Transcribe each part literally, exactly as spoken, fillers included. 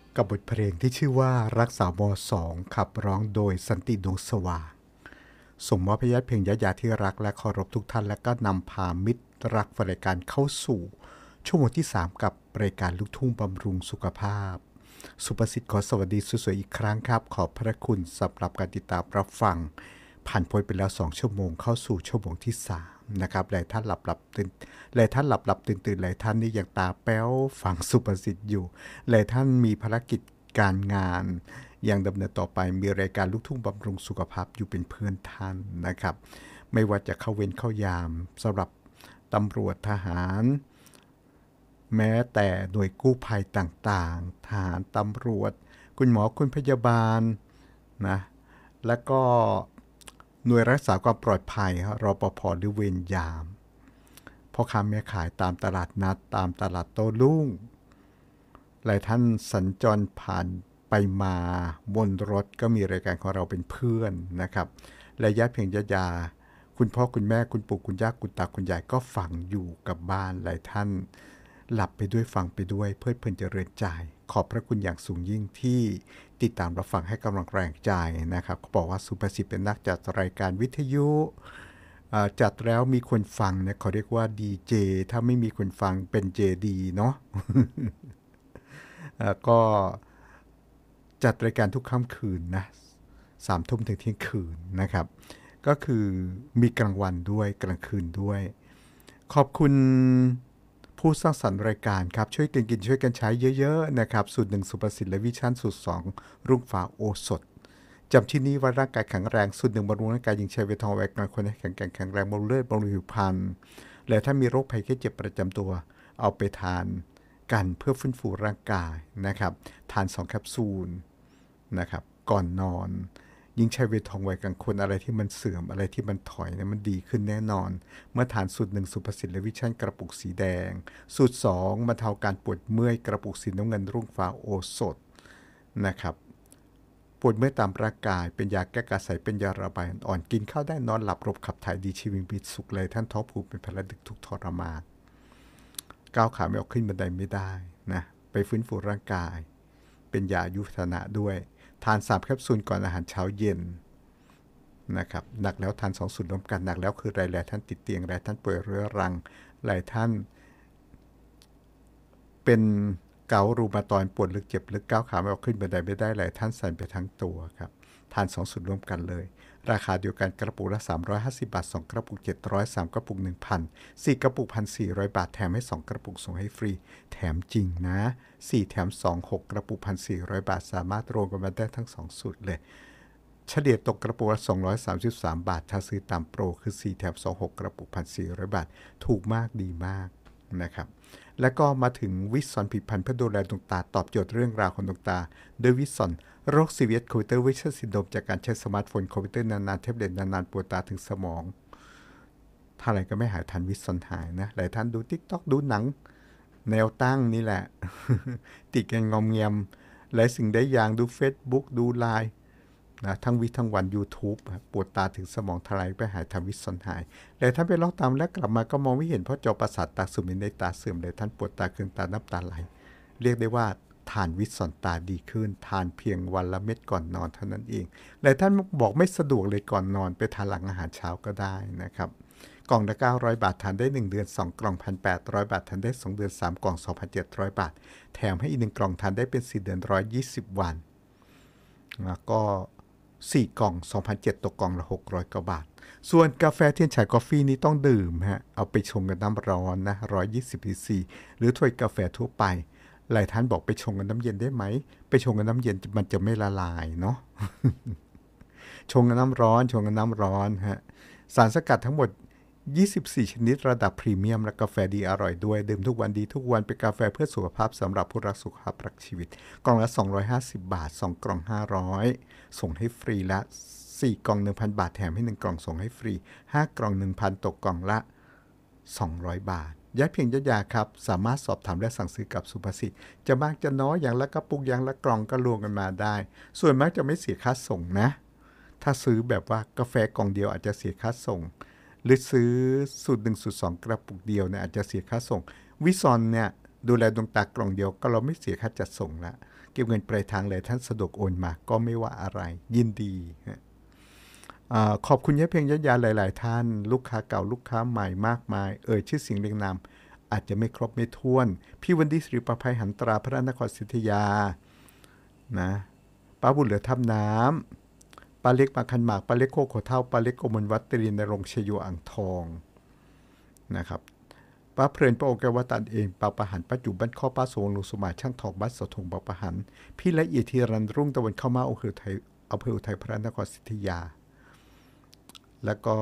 กับบทเพลงที่ชื่อว่ารักษามสองขับร้องโดยสันติดวงสว่างส่งมอบให้ญาติเพลงญาติที่รักและเคารพทุกท่านและก็นำพามิตรรักแฟนรายการเข้าสู่ชั่วโมงที่สามกับรายการลูกทุ่งบำรุงสุขภาพสุประสิทธิ์ขอสวัสดีสวยๆอีกครั้งครับขอบพระคุณสำหรับการติดตามรับฟังผ่านพ้นไปแล้วสองชั่วโมงเข้าสู่ชั่วโมงที่สามนะครับหลายท่านหลับหลับตื่นหลายท่านหลับหลับตื่นตื่นหลายท่านนี่ยังตาแป้วฟังสุประสิทธิ์อยู่หลายท่านมีภารกิจการงานยังดำเนินต่อไปมีรายการลูกทุ่งบำรุงสุขภาพอยู่เป็นเพื่อนท่านนะครับไม่ว่าจะเข้าเวรเข้ายามสำหรับตำรวจทหารแม้แต่หน่วยกู้ภัยต่างๆทหารตำรวจคุณหมอคุณพยาบาลนะแล้วก็หน่วยรักษาความปลอดภัยรปภหรือเวรยามพ่อค้าแม่ขายตามตลาดนัดตามตลาดโต้รุ่งหลายท่านสัญจรผ่านไปมาบนรถก็มีรายการของเราเป็นเพื่อนนะครับและญาติเพียงญาติยาคุณพ่อคุณแม่คุณปู่คุณย่าคุณตาคุณยายก็ฟังอยู่กับบ้านหลายท่านหลับไปด้วยฟังไปด้วยเพลิดเพลินเจริญใจขอบพระคุณอย่างสูงยิ่งที่ติดตามรับฟังให้กำลังแรงใจนะครับเขาบอกว่าสุภสิทธิ์เป็นนักจัดรายการวิทยุจัดแล้วมีคนฟังเนี่ยเขาเรียกว่าดีเจถ้าไม่มีคนฟังเป็นเจดีเนาะ ก็จัดรายการทุกค่ำคืนนะสามทุ่มถึงเที่ยงคืนนะครับก็คือมีกลางวันด้วยกลางคืนด้วยขอบคุณผู้สร้างสรรค์รายการครับช่วยกันกินช่วยกันใช้เยอะๆนะครับสูตรหนึ่งสุประสิทธิ์และวิชั่นสูตรสองรุ่งฟ้าโอสถจำที่นี้ว่าร่างกายแข็งแรงสูตรหนึ่งบำรุงร่างกายยิงชัยเวททองแวกงานคนให้แข็งแกร่งแข็งแรงบำรุงเลือดบำรุงผิวพรรณและถ้ามีโรคภัยแค่เจ็บประจำตัวเอาไปทานกันเพื่อฟื้นฟูร่างกายนะครับทานสองแคปซูลนะครับก่อนนอนยิ่งใช้เวททองไวกลางคนอะไรที่มันเสื่อมอะไรที่มันถอยเนี่ยมันดีขึ้นแน่นอนเมื่อทานสูตรหนึ่งสุภสิทธิ์และวิชั่นกระปุกสีแดงสูตรสองบรรเทาการปวดเมื่อยกระปุกสีน้ำเงินรุ่งฟ้าโอสถนะครับปวดเมื่อยตามร่างกายเป็นยาแก้กระสายเป็นยาระบายอ่อนกินข้าวได้นอนหลับระบบขับถ่ายดีชีวิตมีสุขเลยท่านท้องผูกเป็นพลดึกทุกทรมานก้าวขาไม่ออกขึ้นบันไดไม่ได้นะไปฟื้นฟูร่างกายเป็นยาอายุวัฒนะด้วยทานสามแคปซูลก่อนอาหารเช้าเย็นนะครับหนักแล้วทานสองสูตรรวมกันหนักแล้วคือหลายๆท่านติดเตียงหลายท่านป่วยเรื้อรังหลายท่านเป็นเกาต์รูมาตอยด์ปวดลึกเจ็บลึกก้าวขาไม่ออกขึ้นบันไดไม่ได้หลายท่านสั่นไปทั้งตัวครับทานสองสูตรรวมกันเลยราคาเดียวกันกระปุกละสามร้อยห้าสิบบาทสองกระปุกเจ็ดร้อย สามกระปุก หนึ่งพัน สี่กระปุก หนึ่งพันสี่ร้อย บาทแถมให้สองกระปุกส่งให้ฟรีแถมจริงนะสี่แถมสอง หกกระปุก หนึ่งพันสี่ร้อย บาทสามารถรวมกันมาได้ทั้งสองสูตรเลยเฉลี่ยตกกระปุกละสองร้อยสามสิบสามบาทถ้าซื้อตามโปรคือสี่แถมสอง หกกระปุก หนึ่งพันสี่ร้อย บาทถูกมากดีมากนะครับแล้วก็มาถึงวิสซอนผลิตภัณฑ์เพื่อดูแลดวงตาตอบโจทย์เรื่องราวของดวงตาด้วยวิสซอนโรคซีเวียสคอมพิวเตอร์วิชั่นซินโดรมจากการใช้สมาร์ทโฟนคอมพิวเตอร์นานๆแท็บเล็ตนานๆปวดตาถึงสมองถ้าอะไรก็ไม่หายทันวิสซอนหายนะหลายท่านดู TikTok ดูหนังแนวตั้งนี่แหละ ติดกันงอมแงมหลายสิ่งได้อย่างดู Facebook ดู ไลน์ นะทั้งวิทั้งวัน YouTube ปวดตาถึงสมองทลายไปหายทำวิสซอนหายแต่ท่านไปลองตามและกลับมาก็มองไม่เห็นเพราะจอประสาทตาสูมินในตาเสื่อมเลยท่านปวดตาเคืองตาน้ำตาไหลเรียกได้ว่าทานวิสซอนตาดีขึ้นทานเพียงวันละเม็ดก่อนนอนเท่านั้นเองแต่ท่านบอกไม่สะดวกเลยก่อนนอนไปทานหลังอาหารเช้าก็ได้นะครับกล่องละเก้าร้อยบาททานได้หนึ่งเดือนสองกล่อง หนึ่งพันแปดร้อย บาททานได้สองเดือนสามกล่อง สองพันเจ็ดร้อย บาทแถมให้อีกหนึ่งกล่องทานได้เป็นสี่เดือนหนึ่งร้อยยี่สิบวันแล้วก็สี่กล่อง สองพันเจ็ดร้อย ตกกล่องละหกร้อยกว่าบาทส่วนกาแฟเทียนฉายกาแฟนี้ต้องดื่มฮะเอาไปชงกับน้ำร้อนนะหนึ่งร้อยยี่สิบซีซีหรือถ้วยกาแฟทั่วไปหลายท่านบอกไปชงกับน้ำเย็นได้ไหมไปชงกับน้ำเย็นมันจะไม่ละลายเนาะ ชงกับน้ำร้อนชงกับน้ำร้อนฮะสารสกัดทั้งหมดยี่สิบสี่ชนิดระดับพรีเมียมและกาแฟดีอร่อยด้วยดื่มทุกวันดีทุกวันเป็นกาแฟเพื่อสุขภาพสำหรับผู้รักสุขภาพรักชีวิตกล่องละสองร้อยห้าสิบบาทสองกล่องห้าร้อยส่งให้ฟรีละสี่กล่อง หนึ่งพัน บาทแถมให้หนึ่งกล่องส่งให้ฟรีห้ากล่อง หนึ่งพัน ตกกล่องละสองร้อยบาทย้ายเพียงยายาครับสามารถสอบถามและสั่งซื้อกับสุภสิทธิ์จะมากจะน้อยอย่างละกระปุกอย่างละกล่องก็รวมกันมาได้ส่วนมากจะไม่เสียค่าส่งนะถ้าซื้อแบบว่ากาแฟกล่องเดียวอาจจะเสียค่าส่งหรือซื้อสูตรหนึ่งสูตรสองกระปุกเดียวเนี่ยอาจจะเสียค่าส่งวิซอนเนี่ยดูแลดวงตากล่องเดียวก็เราไม่เสียค่าจัดส่งละเก็บเงินปลายทางเลยท่านสะดวกโอนมาก็ไม่ว่าอะไรยินดีอาขอบคุณยะเพียงยะยาหลายๆท่านลูกค้าเก่าลูกค้าใหม่มากมายเอ่ยชื่อเสียงเรียงนามอาจจะไม่ครบไม่ถ้วนพี่วันดีสิริประภัยหันตราพระนครศรีอยุธยานะป้าบุญเหลือทับน้ำป้าเล็กปาคันหมากป้าเล็กโคโคเท่าป้าเล็กโกมลวัตตรีในโรงชโยอ่างทองนะครับป้าเพลินป้าโอแกวตันเองป้าประหันป้าจุบ้านข้อป้าสวงลุงสมัยช่างทองบ้านสะทงป้าประหันพี่ละเอียดทีรันรุ่งตะวันเข้ามาอำเภอไทยอำเภออุทัยพระนครศรีอยุธยาแล้วก็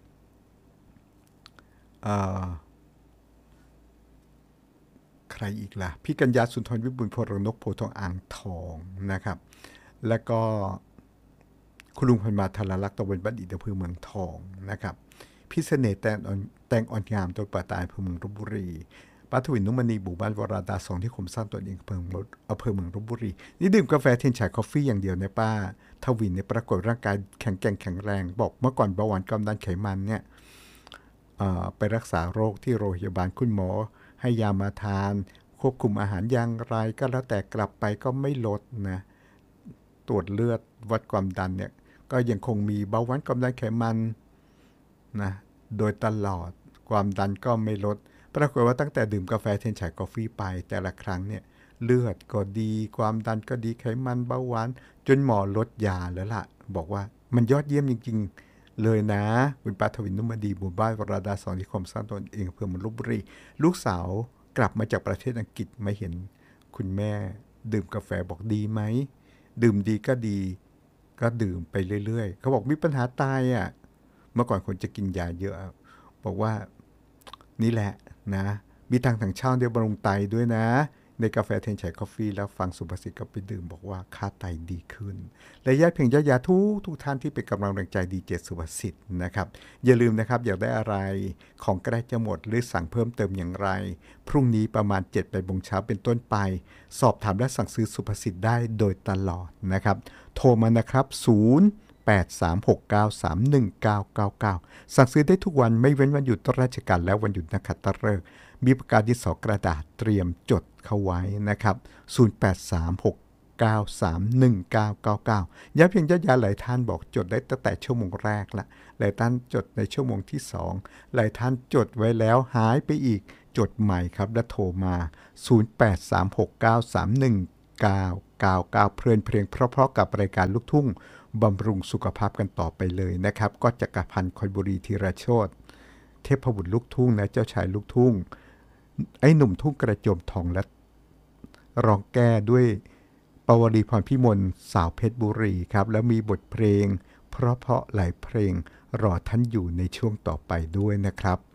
ใครอีกล่ะพี่กัญญาสุนทรวิบุลพลนกโพทองอ่างทองนะครับแล้วก็คุณลุงพันมาธารลักษณ์ตะวันบัณฑิตอำเภอเมืองทองนะครับพี่เสน่ห์แตงอ่อนแตงอ่อนงามตัวป่าตายอำเภอเมืองลพบุรีป้าทวินนุมณีบุบ้านวราดาสองที่ข่มสร้างตัวเองอำเภออำเภอเมืองลพบุรีนี่ดื่มกาแฟเทียนฉายกาแฟอย่างเดียวเนี่ยป้าทวินเนี่ยปรากฏร่างกายแข็งแกร่งแข็งแรงบอกเมื่อก่อนเบาหวานความดันไขมันเนี่ยไปรักษาโรคที่โรงพยาบาลคุณหมอให้ยามาทานควบคุมอาหารอย่างไรก็แล้วแต่กลับไปก็ไม่ลดนะตรวจเลือดวัดความดันเนี่ยก็ยังคงมีเบาหวานความดันไขมันนะโดยตลอดความดันก็ไม่ลดปรากฏว่าตั้งแต่ดื่มกาแฟเทียนฉายกาแฟไปแต่ละครั้งเนี่ยเลือดก็ดีความดันก็ดีไขมันเบาหวานจนหมอลดยาแล้วล่ะบอกว่ามันยอดเยี่ยมจริงๆเลยนะคุณป้าทวินนุมดีบุบ้านวราดาสองที่ข่มสร้างตนเองอำเภอเมืองลพบุรีลูกสาวกลับมาจากประเทศอังกฤษมาเห็นคุณแม่ดื่มกาแฟบอกดีไหมดื่มดีก็ดีก็ดื่มไปเรื่อยๆเขาบอกมีปัญหาตายอ่ะเมื่อก่อนคนจะกินยาเยอะบอกว่านี่แหละนะมีทางถังเช่าเดียวบำรุงไตด้วยนะในกาแฟเทียนฉายกาแฟแล้วฟังสุภาษิตก็ไปดื่มบอกว่าค่าไตดีขึ้นและญาติเพียงญาติยาทุกทุกท่านที่เป็นกำลังแรงใจดีเจสุภาษิตนะครับอย่าลืมนะครับอยากได้อะไรของใกล้จะหมดหรือสั่งเพิ่มเติมอย่างไรพรุ่งนี้ประมาณเจ็ดโมงเช้าเป็นต้นไปสอบถามและสั่งซื้อสุภาษิตได้โดยตลอดนะครับโทรมานะครับศูนย์ แปด สาม หก เก้า สาม หนึ่ง เก้า เก้า เก้าสั่งซื้อได้ทุกวันไม่เว้นวันหยุดราชการและวันหยุดนักขัตฤกษ์มีปากกาดินสอกระดาษเตรียมจดเข้าไว้นะครับศูนย์ แปด สาม หก เก้า สาม หนึ่ง เก้า เก้า เก้าย้ำเพียงญาติยาหลายท่านบอกจดได้ตั้งแต่ชั่วโมงแรกละหลายท่านจดในชั่วโมงที่สองหลายท่านจดไว้แล้วหายไปอีกจดใหม่ครับและโทรมาศูนย์ แปด สาม หก เก้า สาม หนึ่ง เก้า เก้า เก้าเพลินเพลงเพราะๆกับรายการลูกทุ่งบำรุงสุขภาพกันต่อไปเลยนะครับก็จักรพันธ์คอยบุรีธีรโชติเทพบุตรลูกทุ่งนะเจ้าชายลูกทุ่งไอ้หนุ่มทุ่งกระโจมทองและร้องแก้ด้วยปวลีพรพิมลสาวเพชรบุรีครับแล้วมีบทเพลงเพราะๆหลายเพลงรอท่านอยู่ในช่วงต่อไปด้วยนะครับ